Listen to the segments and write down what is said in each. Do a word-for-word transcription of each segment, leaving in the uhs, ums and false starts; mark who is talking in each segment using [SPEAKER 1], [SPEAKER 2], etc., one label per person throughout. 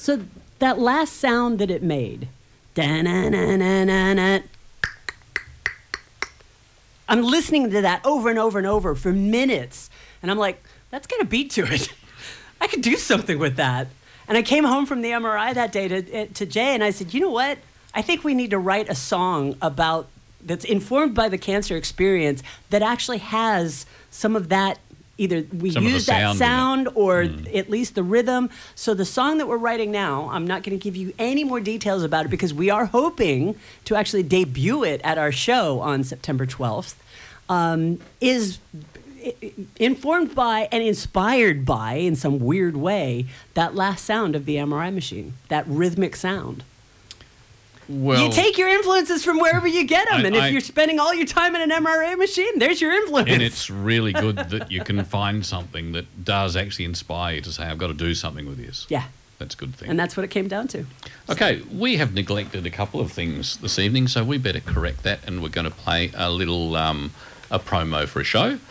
[SPEAKER 1] So that last sound that it made, da-na-na-na-na-na, I'm listening to that over and over and over for minutes. And I'm like, that's got a beat to it. I could do something with that. And I came home from the M R I that day to, to Jay, and I said, you know what? I think we need to write a song about that's informed by the cancer experience that actually has some of that. Either we
[SPEAKER 2] Some
[SPEAKER 1] use that
[SPEAKER 2] sound
[SPEAKER 1] sound or
[SPEAKER 2] mm.
[SPEAKER 1] at least the rhythm. So the song that we're writing now, I'm not going to give you any more details about it because we are hoping to actually debut it at our show on September twelfth, um, is informed by and inspired by, in some weird way, that last sound of the M R I machine, that rhythmic sound.
[SPEAKER 2] Well,
[SPEAKER 1] you take your influences from wherever you get them,
[SPEAKER 2] I,
[SPEAKER 1] and if
[SPEAKER 2] I,
[SPEAKER 1] you're spending all your time in an M R I machine, there's your influence.
[SPEAKER 2] And it's really good that you can find something that does actually inspire you to say, I've got to do something with this.
[SPEAKER 1] Yeah.
[SPEAKER 2] That's a good thing.
[SPEAKER 1] And that's what it came down to.
[SPEAKER 2] Okay, we have neglected a couple of things this evening, so we better correct that, and we're going to play a little um, a promo for a show.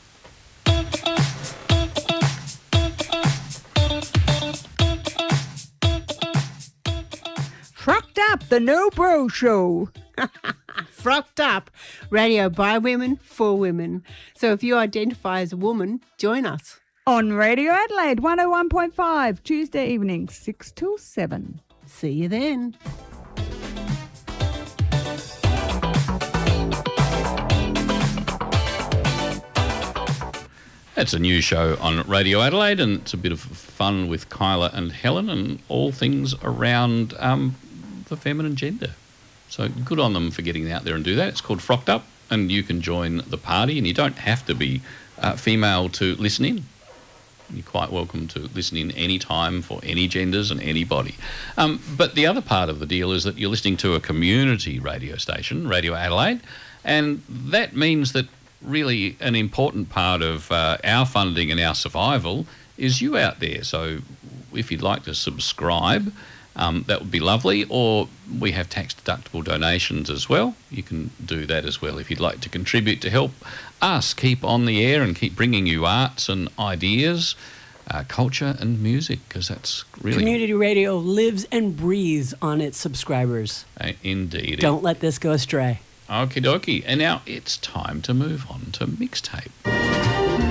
[SPEAKER 3] Frucked Up, the No Bro Show.
[SPEAKER 4] Frucked Up, radio by women, for women. So if you identify as a woman, join us.
[SPEAKER 3] On Radio Adelaide, one oh one point five, Tuesday evening, six till seven.
[SPEAKER 4] See you then.
[SPEAKER 2] It's a new show on Radio Adelaide, and it's a bit of fun with Kyla and Helen and all things around um, the feminine gender. So good on them for getting out there and do that. It's called Frocked Up, and you can join the party, and you don't have to be uh, female to listen in. You're quite welcome to listen in any time for any genders and anybody. Um, but the other part of the deal is that you're listening to a community radio station, Radio Adelaide, and that means that really an important part of uh, our funding and our survival is you out there. So if you'd like to subscribe, um, that would be lovely. Or we have tax-deductible donations as well. You can do that as well if you'd like to contribute to help us keep on the air and keep bringing you arts and ideas, uh, culture and music, because that's really...
[SPEAKER 1] Community radio lives and breathes on its subscribers.
[SPEAKER 2] Uh, indeed.
[SPEAKER 1] Don't let this go astray.
[SPEAKER 2] Okie dokie. And now it's time to move on to Mixtape.